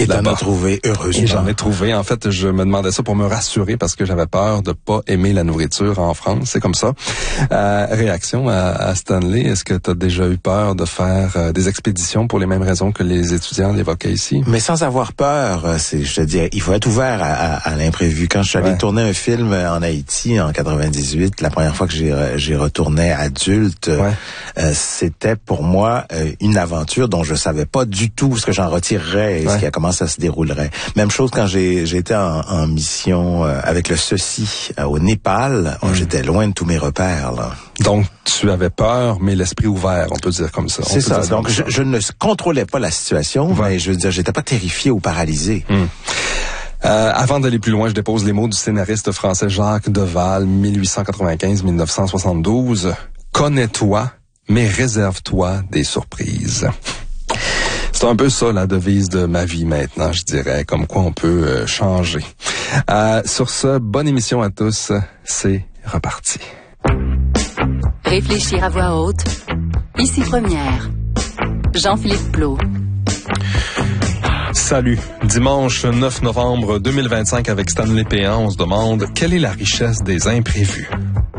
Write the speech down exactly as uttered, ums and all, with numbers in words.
Et t'en as trouvé, heureusement. Et j'en ai trouvé. En fait, je me demandais ça pour me rassurer parce que j'avais peur de pas aimer la nourriture en France. C'est comme ça. Euh, réaction à, à Stanley, est-ce que tu as déjà eu peur de faire euh, des expéditions pour les mêmes raisons que les étudiants l'évoquaient ici? Mais sans avoir peur, c'est, je te dis, il faut être ouvert à, à, à l'imprévu. Quand je suis allé ouais. tourner un film en Haïti en quatre-vingt-dix-huit, la première fois que j'ai, j'ai retourné adulte, ouais. euh, c'était pour moi euh, une aventure dont je savais pas du tout ce que j'en retirerais et ouais. ce qui a comment ça se déroulerait. Même chose quand j'ai, j'ai été en, en mission euh, avec le ceci euh, au Népal, mmh. j'étais loin de tous mes repères, là. Donc, tu avais peur, mais l'esprit ouvert, on peut dire comme ça. C'est ça. Donc, je, je ne ouais. pas la situation, ouais. mais je veux dire, j'étais pas terrifié ou paralysé. Mmh. Euh, avant d'aller plus loin, je dépose les mots du scénariste français Jacques Deval, dix-huit cent quatre-vingt-quinze à dix-neuf cent soixante-douze. Connais-toi, mais réserve-toi des surprises. C'est un peu ça la devise de ma vie maintenant, je dirais, comme quoi on peut euh, changer. Euh, sur ce, bonne émission à tous, c'est reparti. Réfléchir à voix haute, ici Première. Jean-Philippe Plot. Salut. Dimanche neuf novembre deux mille vingt-cinq avec Stanley Péan, on se demande quelle est la richesse des imprévus.